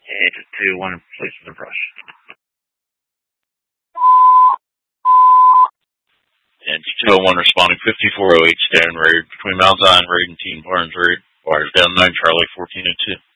Agent 2-1 in place of the brush. Agent 201 responding 5408, stand raid between Mount Zion Raid and Teen Barnes Raid. Wires down 9 Charlie 1402.